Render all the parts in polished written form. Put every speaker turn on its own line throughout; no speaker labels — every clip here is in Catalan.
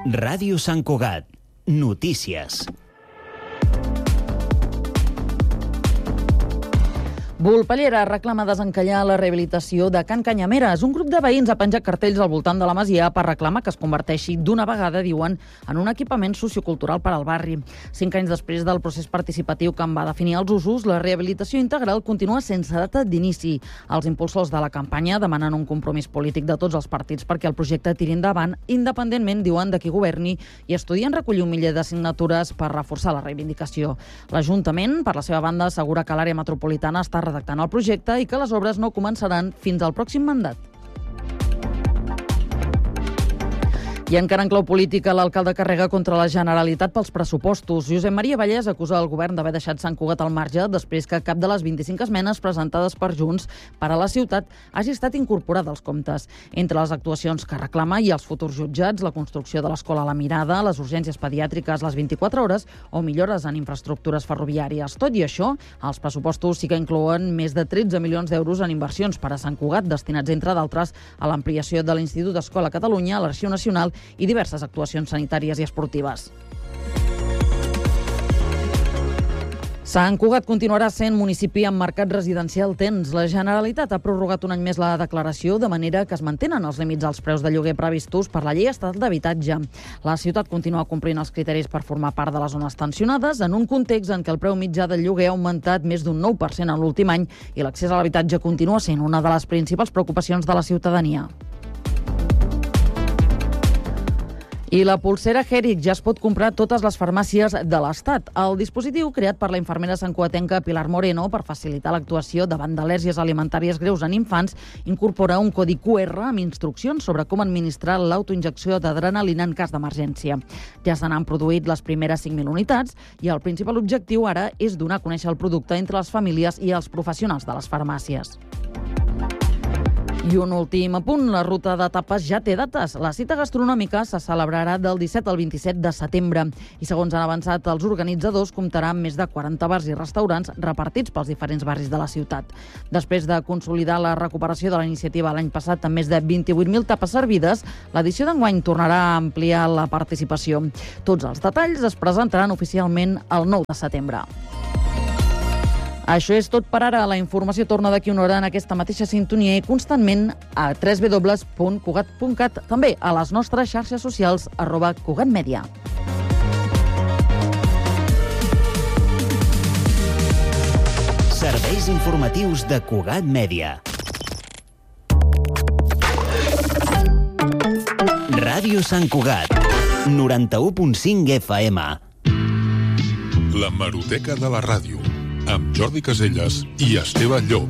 Ràdio Sant Cugat. Notícies.
Volpellera reclama desencallar la rehabilitació de Can Canyameres. Un grup de veïns ha penjat cartells al voltant de la masia per reclamar que es converteixi d'una vegada, diuen, en un equipament sociocultural per al barri. 5 anys després del procés participatiu que en va definir els usos, la rehabilitació integral continua sense data d'inici. Els impulsors de la campanya demanen un compromís polític de tots els partits perquè el projecte tiri endavant, independentment, diuen, de qui governi, i estudien recollir 1.000 de signatures per reforçar la reivindicació. L'Ajuntament, per la seva banda, assegura que l'àrea metropolitana està redactant el projecte i que les obres no començaran fins al pròxim mandat. I encara en clau política, l'alcalde carrega contra la Generalitat pels pressupostos. Josep Maria Vallès acusa el govern d'haver deixat Sant Cugat al marge després que cap de les 25 esmenes presentades per Junts per a la ciutat hagi estat incorporada als comptes. Entre les actuacions que reclama hi ha els futurs jutjats, la construcció de l'escola a la Mirada, les urgències pediàtriques les 24 hores o millores en infraestructures ferroviàries. Tot i això, els pressupostos sí que inclouen més de 13 milions d'euros en inversions per a Sant Cugat, destinats, entre d'altres, a l'ampliació de l'Institut Escola Catalunya, a l'Arxiu Nacional i diverses actuacions sanitàries i esportives. Sant Cugat continuarà sent municipi amb mercat residencial tens. La Generalitat ha prorrogat un any més la declaració, de manera que es mantenen els límits als preus de lloguer previstos per la Llei Estatal d'Habitatge. La ciutat continua complint els criteris per formar part de les zones tensionades, en un context en què el preu mitjà del lloguer ha augmentat més d'un 9% en l'últim any i l'accés a l'habitatge continua sent una de les principals preocupacions de la ciutadania. I la polsera Heric ja es pot comprar a totes les farmàcies de l'Estat. El dispositiu, creat per la infermera santcugatenca Pilar Moreno per facilitar l'actuació davant d'al·lèrgies alimentàries greus en infants, incorpora un codi QR amb instruccions sobre com administrar l'autoinjecció d'adrenalina en cas d'emergència. Ja se n'han produït les primeres 5.000 unitats i el principal objectiu ara és donar a conèixer el producte entre les famílies i els professionals de les farmàcies. I un últim apunt, la ruta d'etapes ja té dates. La cita gastronòmica se celebrarà del 17 al 27 de setembre i, segons han avançat els organitzadors, comptarà amb més de 40 bars i restaurants repartits pels diferents barris de la ciutat. Després de consolidar la recuperació de la iniciativa l'any passat amb més de 28.000 tapes servides, l'edició d'enguany tornarà a ampliar la participació. Tots els detalls es presentaran oficialment el 9 de setembre. Això és tot per ara. La informació torna d'aquí una hora en aquesta mateixa sintonia i constantment a www.cugat.cat, també a les nostres xarxes socials @cugatmedia.
Serveis informatius de Cugat Mèdia. Ràdio Sant Cugat, 91.5 FM.
La Hemeroteca de la Ràdio, amb Jordi Caselles i Esteve Llop.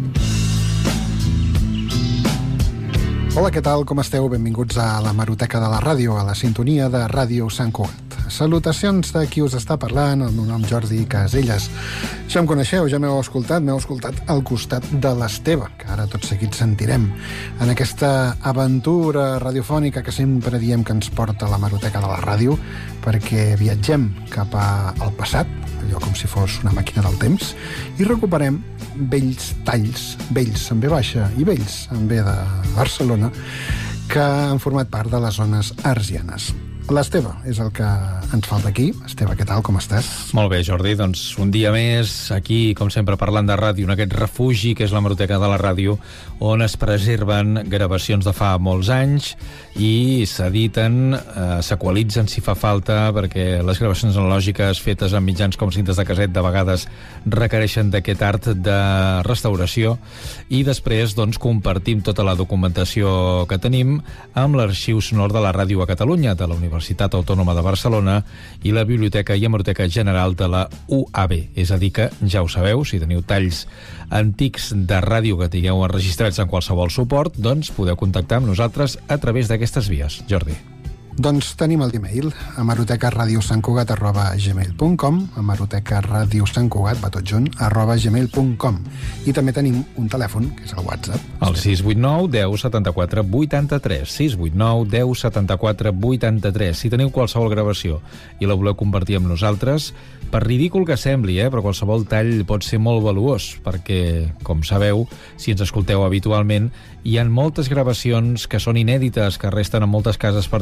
Hola, què tal? Com esteu? Benvinguts a la Hemeroteca de la Ràdio, a la sintonia de Ràdio Sant Cugat. Salutacions de qui us està parlant, el meu nom Jordi Caselles. Ja em coneixeu, ja m'heu escoltat al costat de l'Esteve, que ara tot seguit sentirem, en aquesta aventura radiofònica que sempre diem que ens porta a la Hemeroteca de la Ràdio, perquè viatgem cap al passat, allò com si fos una màquina del temps, i recuperem vells talls, vells amb B baixa i vells amb B de Barcelona, que han format part de les zones arsianes. L'Esteve és el que ens falta aquí. Esteve, què tal? Com estàs?
Molt bé, Jordi. Doncs un dia més aquí, com sempre, parlant de ràdio, en aquest refugi que és l'Hemeroteca de la Ràdio, on es preserven gravacions de fa molts anys i s'editen, s'equalitzen si fa falta, perquè les gravacions analògiques fetes en mitjans com cintes de caset de vegades requereixen d'aquest art de restauració, i després doncs compartim tota la documentació que tenim amb l'Arxiu Sonor de la Ràdio a Catalunya, de la Universitat Autònoma de Barcelona, i la Biblioteca i Hemeroteca General de la UAB. És a dir que, ja ho sabeu, si teniu talls antics de ràdio que tingueu enregistrats en qualsevol suport, doncs podeu contactar amb nosaltres a través d'aquestes vies. Jordi.
Doncs tenim el e-mail, hemerotecaradiosantcugat@gmail.com, hemerotecaradiosantcugat, va tot junt, @gmail.com. I també tenim un telèfon, que és el WhatsApp.
El 689 10 74 83, 689 10 74 83. Si teniu qualsevol gravació i la voleu compartir amb nosaltres, per ridícul que sembli, però qualsevol tall pot ser molt valuós, perquè, com sabeu, si ens escolteu habitualment, hi ha moltes gravacions que són inèdites, que resten en moltes cases particulars,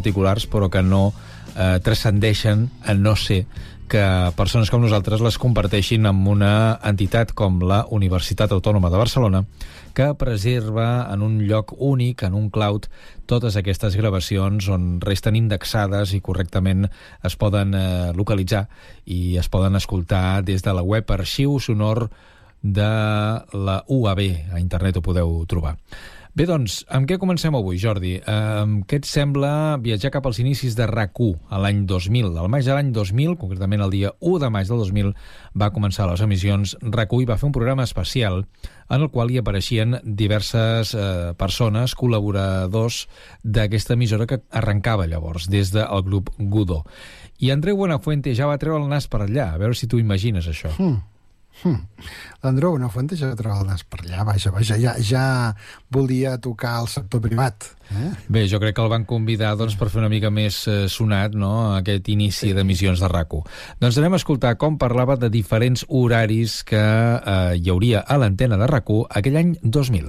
nosaltres, però que no transcendeixen, a no ser que persones com nosaltres les comparteixin amb una entitat com la Universitat Autònoma de Barcelona, que preserva en un lloc únic, en un cloud, totes aquestes gravacions on resten indexades i correctament es poden localitzar i es poden escoltar des de la web Arxiu Sonor de la UAB. A internet ho podeu trobar. Bé, doncs, amb què comencem avui, Jordi? Què et sembla viatjar cap als inicis de RAC1 a l'any 2000? Al maig de l'any 2000, concretament el dia 1 de maig del 2000, va començar les emissions RAC1 i va fer un programa especial en el qual hi apareixien diverses persones, col·laboradors d'aquesta emissora que arrencava llavors des del grup Godó. I Andreu Buenafuente ja va treure el nas per allà, a veure si tu imagines això.
L'Andreu Buenafuente ja troba el nas per allà, vaja, ja volia tocar al sector privat.
Bé, jo crec que el van convidar per fer una mica més sonat, no?, aquest inici d'emissions de RAC1. Doncs anem a escoltar com parlava de diferents horaris que hi hauria a l'antena de RAC1 aquell any 2000.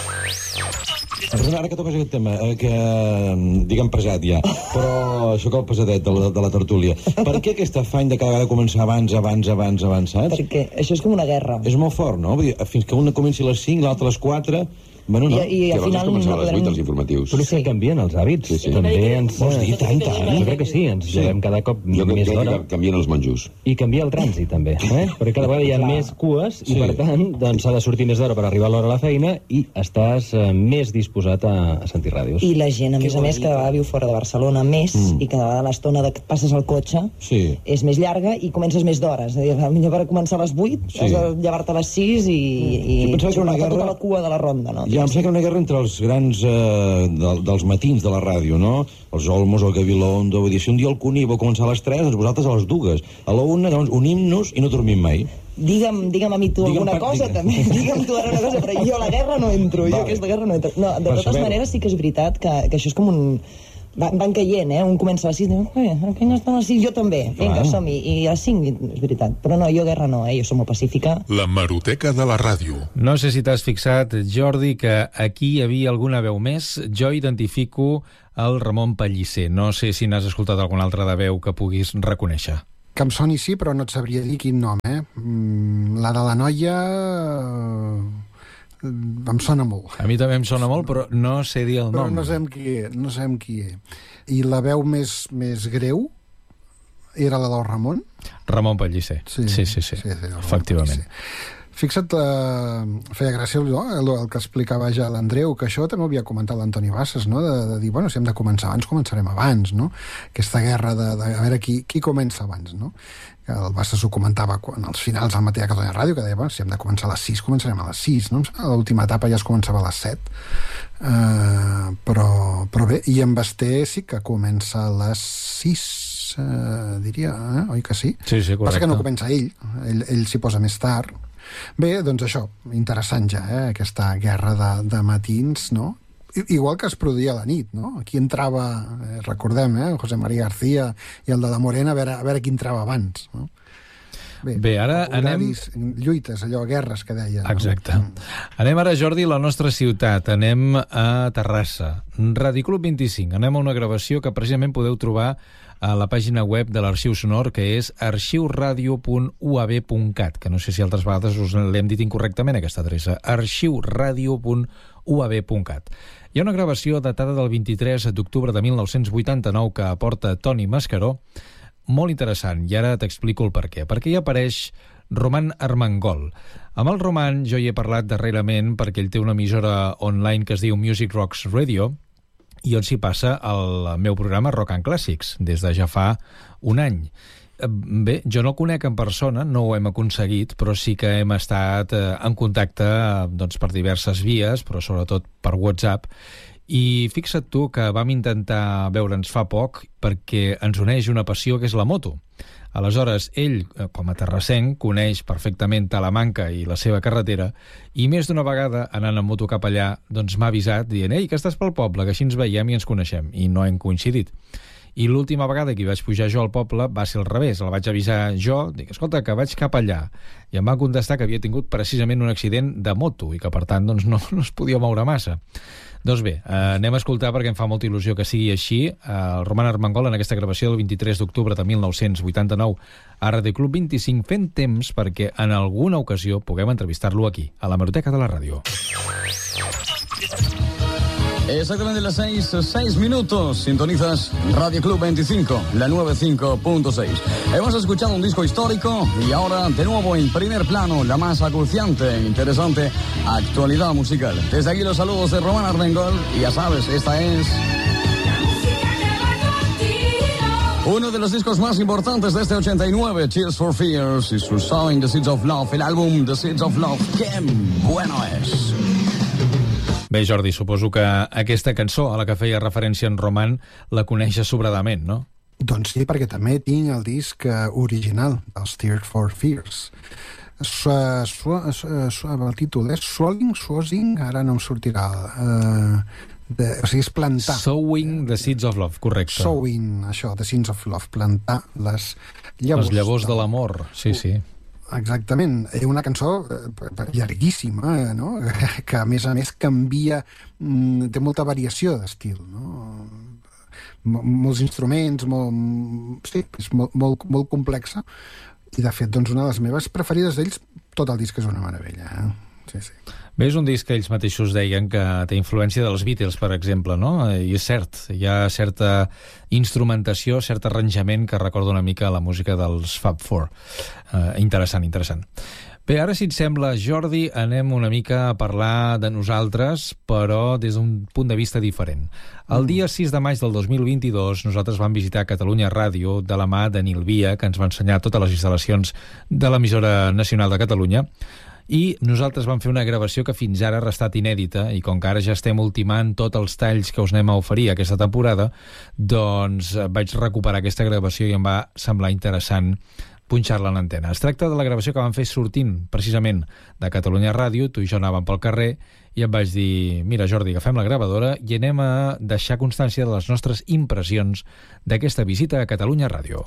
Ara que toques aquest tema, que diguem pesat ja, però això que el pesadet de la tertúlia, per què aquest afany de cada vegada començar abans, saps?
Perquè això és com una guerra.
És molt fort, no? Vull dir, fins que una comenci a les 5, l'altra a les 4... Bueno, no.
I al final...
començava a les 8 els informatius.
Però sí que canvien els hàbits.
Sí.
També ens...
Vols dir tant?
Jo crec que sí, ens llevem cada cop més d'hora.
Canvien els monjos.
I canvia el trànsit, també. Perquè cada vegada hi ha més cues i, per tant, doncs s'ha de sortir més d'hora per arribar a l'hora a la feina i estàs més disposat a sentir ràdios.
I la gent, a més, cada vegada viu fora de Barcelona més i cada vegada l'estona que passes al cotxe és més llarga i comences més d'hores. És a dir, potser per començar a les 8 has de llevar-te a les 6 i tota la cua de la ronda, no?
Ja em sembla que una guerra entre els grans dels matins de la ràdio, no? Els Olmos, el Gabilondo, vull dir, si un dia el Cuní va començar a les 3, doncs vosaltres a les 2. A la 1, doncs, unim-nos i no dormim mai.
Digue'm a mi tu alguna cosa, també. Digue'm tu ara una cosa, però jo a la guerra no entro. Jo a aquesta guerra no entro. No, de totes maneres sí que és veritat que això és com un... Van caient, un comença a les 6, que no estan a les 6, jo també, vinga, som-hi, i a les 5, és veritat. Però no, jo guerra no, jo som molt pacífica.
La Hemeroteca de la ràdio.
No sé si t'has fixat, Jordi, que aquí hi havia alguna veu més. Jo identifico el Ramon Pellicer. No sé si n'has escoltat alguna altra de veu que puguis reconèixer.
Que em soni sí, però no et sabria dir quin nom, La de la noia... em sona molt.
A mi també em sona molt, però no sé dir el nom.
Però no sabem qui és. I la veu més greu era la del Ramon?
Ramon Pellicer. Sí, efectivament.
Fixa't, feia gràcia el que explicava ja l'Andreu, que això també ho havia comentat l'Antoni Bassas, no? De dir, bueno, si hem de començar abans, començarem abans, no? Aquesta guerra de a veure qui comença abans, no? El Bassas ho comentava als finals del matí a Catalunya Ràdio, que deia, bueno, si hem de començar a les 6, començarem a les 6, no? A l'última etapa ja es començava a les 7. Però bé, i en Basté sí que comença a les 6, diria, oi que sí?
Sí, correcte.
Passa que no comença ell s'hi posa més tard. Bé, doncs això, interessant ja, aquesta guerra de matins, no? Igual que es produïa a la nit, no? Aquí entrava, recordem, José María García i el de la Morena, a veure qui entrava abans, no?
Bé, ara
horaris, lluites, allò, guerres que deia.
Exacte. Anem ara, Jordi, a la nostra ciutat. Anem a Terrassa. Ràdio Club 25. Anem a una gravació que precisament podeu trobar a la pàgina web de l'Arxiu Sonor, que és arxiuradio.uab.cat, que no sé si altres vegades us l'hem dit incorrectament, aquesta adreça, arxiuradio.uab.cat. Hi ha una gravació datada del 23 d'octubre de 1989 que aporta Toni Mascaró, molt interessant, i ara t'explico el perquè. Perquè hi apareix Roman Armengol. Amb el Roman jo hi he parlat darrerament perquè ell té una emissora online que es diu Music Rocks Radio, i on s'hi passa el meu programa Rock and Classics, des de ja fa un any. Bé, jo no el conec en persona, no ho hem aconseguit, però sí que hem estat en contacte per diverses vies, però sobretot per WhatsApp, i fixa't tu que vam intentar veure'ns fa poc perquè ens uneix una passió que és la moto. Aleshores, ell, com a terrassenc, coneix perfectament Talamanca i la seva carretera, i més d'una vegada, anant en moto cap allà, doncs m'ha avisat dient «Ei, que estàs pel poble, que així ens veiem i ens coneixem», i no hem coincidit. I l'última vegada que hi vaig pujar jo al poble va ser al revés. El vaig avisar jo, dic, escolta, que vaig cap allà. I em va contestar que havia tingut precisament un accident de moto i que, per tant, doncs, no es podia moure massa. Doncs bé, anem a escoltar, perquè em fa molta il·lusió que sigui així, el Roman Armengol en aquesta gravació del 23 d'octubre de 1989 a Radio Club 25, fent temps perquè en alguna ocasió puguem entrevistar-lo aquí, a l'Hemeroteca de la Ràdio.
Exactamente las 6 minutos. Sintonizas Radio Club 25, la 95.6. Hemos escuchado un disco histórico y ahora de nuevo en primer plano la más acuciante e interesante actualidad musical. Desde aquí los saludos de Roman Armengol y ya sabes, esta es uno de los discos más importantes de este 89, Tears for Fears, y su Sowing the Seeds of Love, el álbum The Seeds of Love. ¡Qué bueno es!
Bé, Jordi, suposo que aquesta cançó a la que feia referència en Roman la coneixes sobradament, no?
Doncs sí, perquè també tinc el disc original dels Tears for Fears. El títol és Swallowing, ara no em sortirà. O sigui, és plantar.
Sowing the Seeds of Love, correcte.
Sowing, això, the Seeds of Love, plantar les llavors.
Les llavors de l'amor, sí, sí.
Exactament. Una cançó llarguíssima, no? Que a més canvia, té molta variació d'estil, no? Molts instruments, sí, és molt complexa, i de fet, doncs, una de les meves preferides d'ells, tot el disc és una meravella, Sí, sí.
Bé, és un disc que ells mateixos deien que té influència dels Beatles, per exemple, no? I és cert, hi ha certa instrumentació, cert arranjament que recorda una mica la música dels Fab Four. Interessant, interessant. Bé, ara, si et sembla, Jordi, anem una mica a parlar de nosaltres, però des d'un punt de vista diferent. El dia 6 de maig del 2022 nosaltres vam visitar Catalunya Ràdio de la mà de Nil Via, que ens va ensenyar totes les instal·lacions de l'emissora nacional de Catalunya, i nosaltres vam fer una gravació que fins ara ha restat inèdita, i com que ara ja estem ultimant tots els talls que us anem a oferir aquesta temporada, doncs vaig recuperar aquesta gravació i em va semblar interessant punxar-la en l'antena. Es tracta de la gravació que vam fer sortint precisament de Catalunya Ràdio. Tu i jo anàvem pel carrer i em vaig dir, mira, Jordi, agafem la gravadora i anem a deixar constància de les nostres impressions d'aquesta visita a Catalunya Ràdio.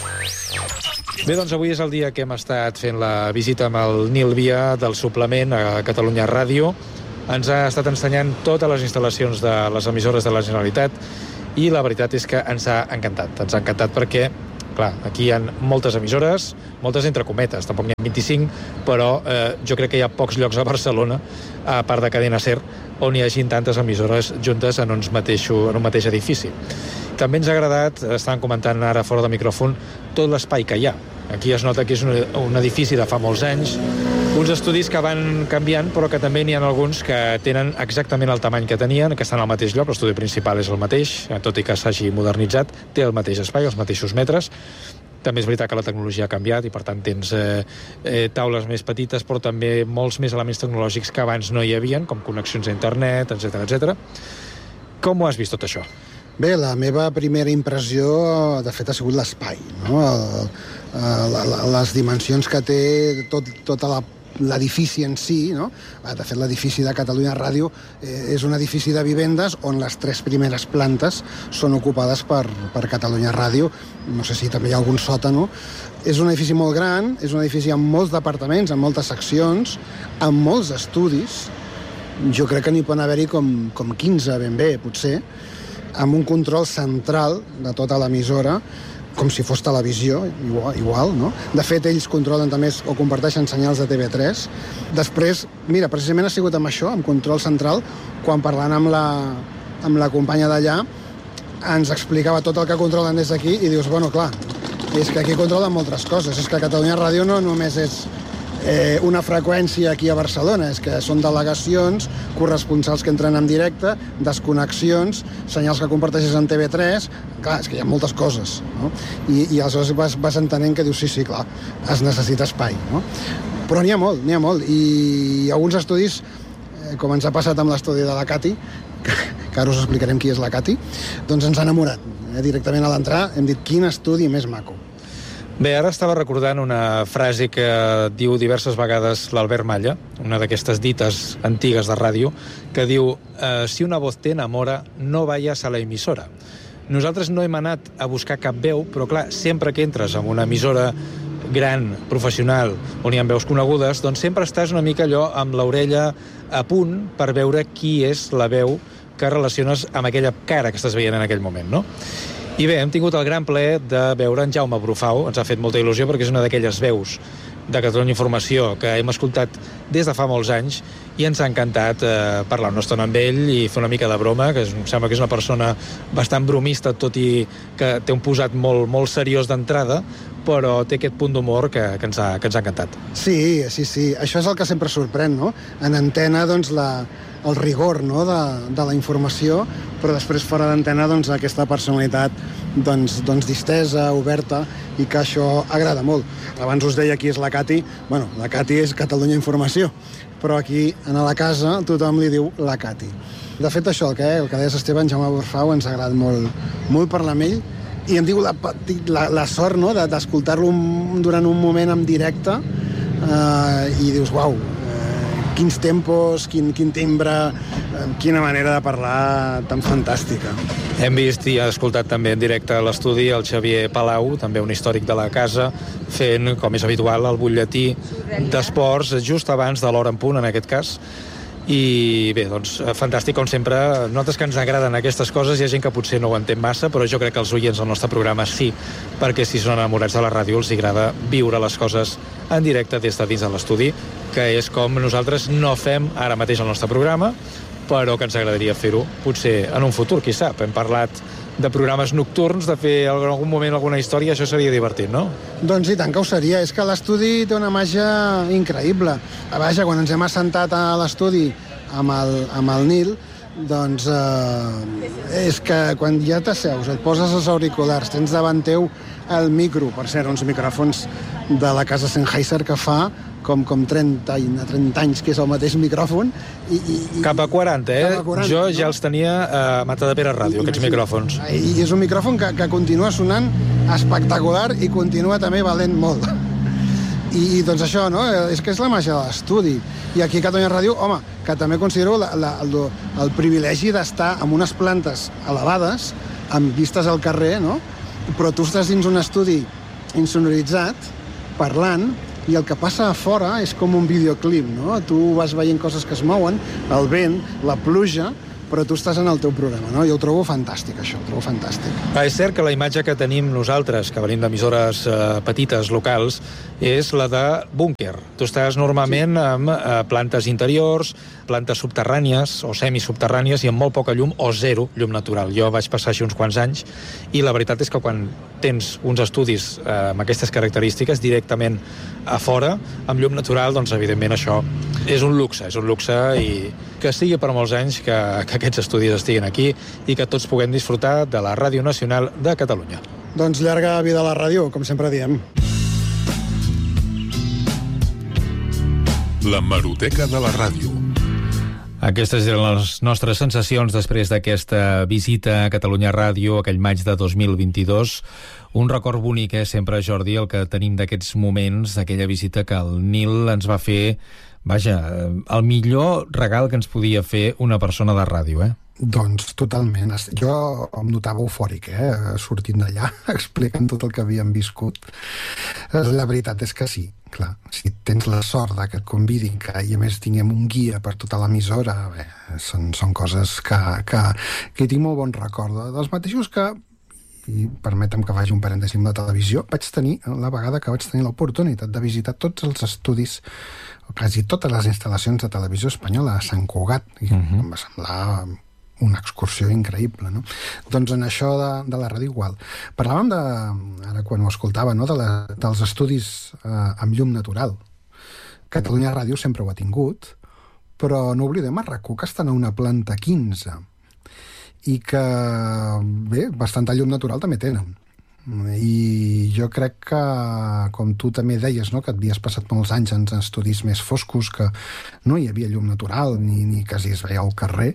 Bé, doncs avui és el dia que hem estat fent la visita amb el Nil Via del suplement a Catalunya Ràdio. Ens ha estat ensenyant totes les instal·lacions de les emissores de la Generalitat i la veritat és que ens ha encantat. Ens ha encantat perquè, clar, aquí hi ha moltes emissores, moltes entre cometes, tampoc n'hi ha 25, però jo crec que hi ha pocs llocs a Barcelona, a part de Cadena SER, on hi hagin tantes emissores juntes en un mateix edifici. També ens ha agradat, estàvem comentant ara fora de micròfon, tot l'espai que hi ha. Aquí es nota que és un edifici de fa molts anys, uns estudis que van canviant, però que també n'hi ha alguns que tenen exactament el tamany que tenien, que estan al mateix lloc, l'estudi principal és el mateix, tot i que s'hagi modernitzat, té el mateix espai, els mateixos metres. També és veritat que la tecnologia ha canviat i, per tant, tens taules més petites, però també molts més elements tecnològics que abans no hi havien, com connexions a internet, etc etc. Com ho has vist tot això?
Bé, la meva primera impressió, de fet, ha sigut l'espai, no? Les dimensions que té tota l'edifici en si, no? De fet, l'edifici de Catalunya Ràdio és un edifici de vivendes on les 3 primeres plantes són ocupades per Catalunya Ràdio. No sé si també hi ha algun sòtano. És un edifici molt gran, és un edifici amb molts departaments, amb moltes seccions, amb molts estudis. Jo crec que n'hi poden haver-hi com 15 ben bé, potser, amb un control central de tota l'emissora, com si fos televisió, igual, no? De fet, ells controlen també o comparteixen senyals de TV3. Després, mira, precisament ha sigut amb això, amb control central, quan parlant amb la companya d'allà, ens explicava tot el que controlen des d'aquí i dius, bueno, clar, és que aquí controlen moltes coses. És que Catalunya Ràdio no només és una freqüència aquí a Barcelona, és que són delegacions, corresponsals que entren en directe, desconnexions, senyals que comparteixes en TV3, clar, és que hi ha moltes coses, no? I aleshores vas entenent que dius, sí, clar, es necessita espai, no? Però n'hi ha molt, i alguns estudis, com ens ha passat amb l'estudi de la Cati, que ara us explicarem qui és la Cati, doncs ens ha enamorat. Directament a l'entrar hem dit, quin estudi més maco.
Bé, ara estava recordant una frase que diu diverses vegades l'Albert Malla, una d'aquestes dites antigues de ràdio, que diu, si una voz te enamora, no vayas a la emisora. Nosaltres no hem anat a buscar cap veu, però clar, sempre que entres en una emissora gran, professional, on hi ha veus conegudes, doncs sempre estàs una mica allò amb l'orella a punt per veure qui és la veu que relaciones amb aquella cara que estàs veient en aquell moment, no? I bé, hem tingut el gran plaer de veure en Jaume Brufau, ens ha fet molta il·lusió perquè és una d'aquelles veus de Catalunya Informació que hem escoltat des de fa molts anys i ens ha encantat parlar una estona amb ell i fer una mica de broma, que em sembla que és una persona bastant bromista, tot i que té un posat molt, molt seriós d'entrada, però té aquest punt d'humor que ens ha encantat.
Sí. Això és el que sempre sorprèn, no? En antena, doncs, el rigor, no?, de la informació, però després fora d'antena, doncs, aquesta personalitat doncs distesa, oberta, i que això agrada molt. Abans us deia qui és la Cati. Bueno, la Cati és Catalunya Informació, però aquí, a la casa, tothom li diu la Cati. De fet, això, el que deies, Esteban, Jaume Brufau, ens agrada molt parlar amb ell, i hem tingut la sort, no?, d'escoltar-lo durant un moment en directe, i dius, uau, quins tempos, quin timbre, quina manera de parlar tan fantàstica.
Hem vist i escoltat també en directe a l'estudi el Xavier Palau, també un històric de la casa, fent, com és habitual, el butlletí d'esports just abans de l'hora en punt, en aquest cas. I bé, doncs, fantàstic, com sempre. Nosaltres que ens agraden aquestes coses, hi ha gent que potser no ho entén massa, però jo crec que els oients del nostre programa sí, perquè si són enamorats de la ràdio els agrada viure les coses en directe des de dins de l'estudi, que és com nosaltres no fem ara mateix el nostre programa, però que ens agradaria fer-ho potser en un futur, qui sap. Hem parlat de programes nocturns, de fer en algun moment alguna història, això seria divertit, no?
Doncs i tant que ho seria. És que l'estudi té una màgia increïble. Vaja, quan ens hem assentat a l'estudi amb el Nil, doncs és que quan ja t'asseus, et poses els auriculars, tens davant teu el micro, per cert, uns micròfons de la casa Sennheiser que fa com 30 anys, que és el mateix micròfon.
Cap a 40, eh? Cap a 40, jo ja els tenia a Matadepera Ràdio, aquests micròfons.
I és un micròfon que continua sonant espectacular i continua també valent molt. I doncs això, no? És que és la màgia de l'estudi. I aquí a Catalunya Ràdio, home, que també considero el privilegi d'estar en unes plantes elevades, amb vistes al carrer, no? Però tu estàs dins un estudi insonoritzat, parlant, i el que passa a fora és com un videoclip, no? Tu vas veient coses que es mouen, el vent, la pluja, però tu estàs en el teu programa, no? Jo ho trobo fantàstic, això, ho trobo fantàstic.
És cert que la imatge que tenim nosaltres, que venim d'emissores petites, locals, és la de búnquer. Tu estàs normalment amb plantes interiors, plantes subterrànies o semisubterrànies i amb molt poca llum o zero llum natural. Jo vaig passar així uns quants anys i la veritat és que quan tens uns estudis amb aquestes característiques directament a fora, amb llum natural, doncs evidentment això és un luxe i que sigui per molts anys que aquests estudis estiguin aquí i que tots puguem disfrutar de la Ràdio Nacional de Catalunya.
Doncs llarga vida a la ràdio, com sempre diem.
La Hemeroteca de la Ràdio.
Aquestes eren les nostres sensacions després d'aquesta visita a Catalunya Ràdio aquell maig de 2022. Un record bonic, sempre, Jordi, el que tenim d'aquests moments, d'aquella visita que el Nil ens va fer. Vaja, el millor regal que ens podia fer una persona de ràdio,
Doncs totalment. Jo em notava eufòric, sortint d'allà, explicant tot el que havíem viscut. La veritat és que sí, clar. Si tens la sort que et convidin, que i a més tinguem un guia per tota l'emissora, són coses que tinc molt bon record. Dels mateixos que, i permetem que faci un parèntesi amb la televisió, vaig tenir la vegada que vaig tenir l'oportunitat de visitar tots els estudis, quasi totes les instal·lacions de televisió espanyola a Sant Cugat, i em va semblar una excursió increïble, no? Doncs en això de la ràdio igual. Parlàvem ara quan ho escoltava, no? dels estudis amb llum natural. Catalunya Ràdio sempre ho ha tingut, però no oblidem a RAC1 que estan a una planta 15 i que, bé, bastanta llum natural també tenen. I jo crec que, com tu també deies, no? que et havies passat molts anys en estudis més foscos, que no hi havia llum natural ni quasi es veia al carrer,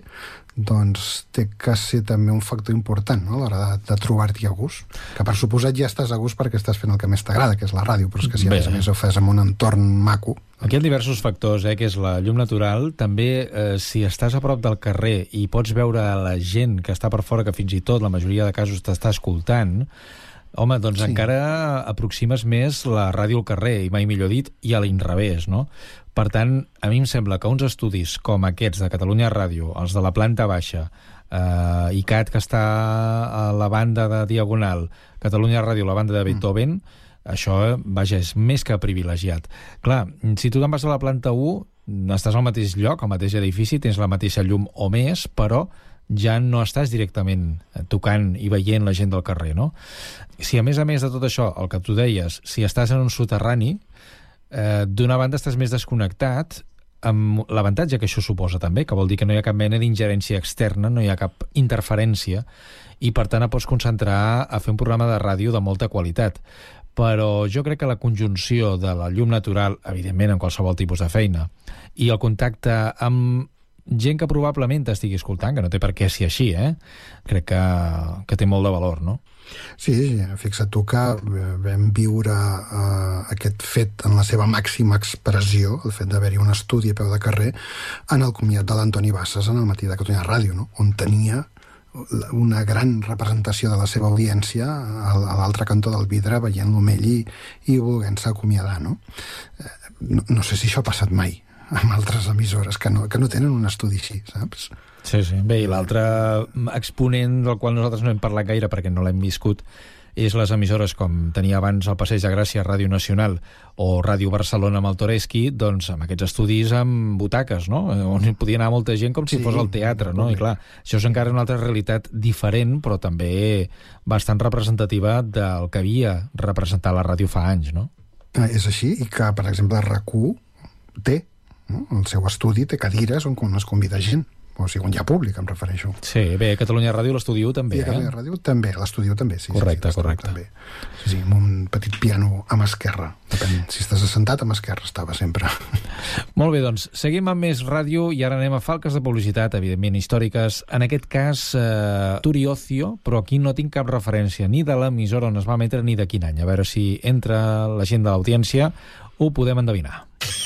doncs té que ser també un factor important, no?, a l'hora de trobar-t'hi a gust. Que per suposat ja estàs a gust perquè estàs fent el que més t'agrada, que és la ràdio, però és que si a més a més ho fes en un entorn maco...
Aquí hi ha diversos factors, que és la llum natural. També, si estàs a prop del carrer i pots veure la gent que està per fora, que fins i tot la majoria de casos t'està escoltant, home, doncs encara aproximes més la ràdio al carrer, i mai millor dit, i a l'inrevés, no? Per tant, a mi em sembla que uns estudis com aquests de Catalunya Ràdio, els de la planta baixa, ICAT, que està a la banda de Diagonal, Catalunya Ràdio, la banda de Beethoven, això, vaja, és més que privilegiat. Clar, si tu te'n vas a la planta 1, estàs al mateix lloc, al mateix edifici, tens la mateixa llum o més, però ja no estàs directament tocant i veient la gent del carrer, no? Si a més de tot això, el que tu deies, si estàs en un soterrani, d'una banda estàs més desconnectat, amb l'avantatge que això suposa també, que vol dir que no hi ha cap mena d'ingerència externa, no hi ha cap interferència, i per tant et pots concentrar a fer un programa de ràdio de molta qualitat. Però jo crec que la conjunció de la llum natural, evidentment en qualsevol tipus de feina, i el contacte amb gent que probablement t'estigui escoltant, que no té per què ser així, crec que té molt de valor, no?
Sí, fixa't tu que vam viure aquest fet en la seva màxima expressió, el fet d'haver-hi un estudi a peu de carrer, en el comiat de l'Antoni Bassas en el matí de Catalunya Ràdio, no?, on tenia una gran representació de la seva audiència a l'altre cantó del vidre, veient-lo amb ell i volent-se acomiadar, no? No sé si això ha passat mai amb altres emissores que no tenen un estudi així, saps?
Sí. Bé, i l'altre exponent del qual nosaltres no hem parlat gaire perquè no l'hem viscut és les emissores com tenia abans el Passeig de Gràcia, Ràdio Nacional, o Ràdio Barcelona amb el Toreski, doncs amb aquests estudis amb butaques, no?, on podia anar molta gent com si fos al teatre, no? I clar, això és encara una altra realitat diferent, però també bastant representativa del que havia representat la ràdio fa anys, no?
És així, i que, per exemple, RAC1 té, no?, el seu estudi té cadires on es convida gent, o sigui, on hi ha públic, em refereixo.
Sí, bé, Catalunya Ràdio l'estudi també,
I Catalunya Ràdio també, l'estudi també, sí.
Correcte.
També. Sí, amb un petit piano a mà esquerra. Depèn, si estàs assentat, a mà esquerra estava sempre.
Molt bé, doncs, seguim amb més ràdio i ara anem a falques de publicitat, evidentment històriques. En aquest cas, Turiocio, però aquí no tinc cap referència ni de l'emissora on es va emetre ni de quin any. A veure si entre la gent de l'audiència ho podem endevinar.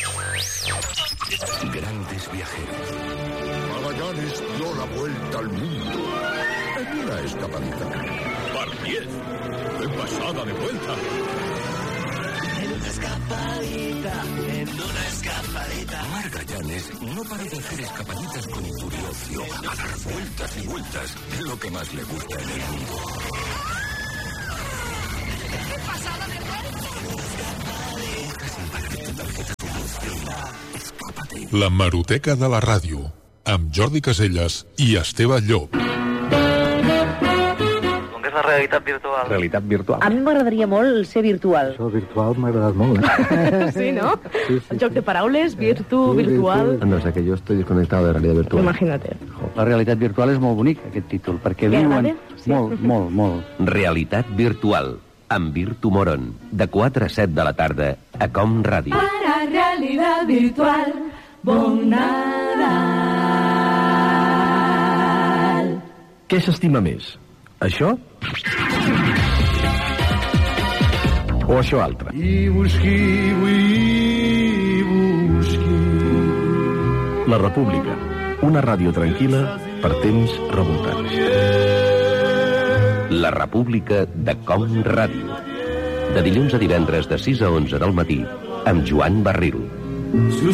Grandes viajeros. Magallanes dio la vuelta al mundo en una escapadita. ¡Par 10! ¡Qué pasada de vuelta! En una escapadita. Magallanes no para de hacer escapaditas con Turiocio, a dar vueltas y vueltas, es lo que más le gusta en el mundo. ¡Qué pasada de vuelta! Sin pagar tu tarjeta Turiocio. Escápate.
La Hemeroteca de la Ràdio, amb Jordi Casellas i Esteve Llop.
Com que és la realitat virtual?
Realitat virtual.
A mi m'agradaria molt ser virtual.
Això virtual m'ha agradat molt,
Sí, ¿no? Sí. El joc de paraules, virtual...
No sé, que jo estoy desconectado de la realitat virtual.
Imagínate.
La realitat virtual és molt bonic, aquest títol, perquè diuen... Sí. Molt.
Realitat virtual, amb Virtu Moron, de 4 a 7 de la tarda, a Com Ràdio.
Para realidad virtual, bon Nadal.
Què s'estima més? Això? O això altre? La República, una ràdio tranquil·la per temps revoltats.
La República de Com Ràdio. De dilluns a divendres de 6 a 11 del matí, amb Joan Barril.